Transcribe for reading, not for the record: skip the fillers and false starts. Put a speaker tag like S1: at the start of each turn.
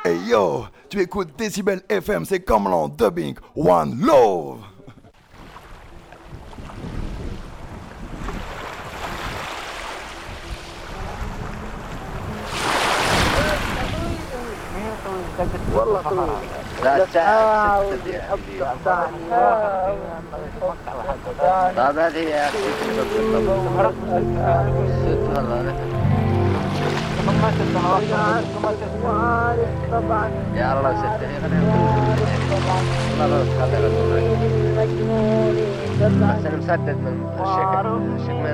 S1: Hey yo, tu écoutes Décibel FM, c'est comme l'an dubbing One Love.
S2: والله طويل.
S3: لا الساعة 6 دي طب هذه يا أخي 6 والله يا الله 6 هي والله بس خلينا بس أنا مسدد من الشيخ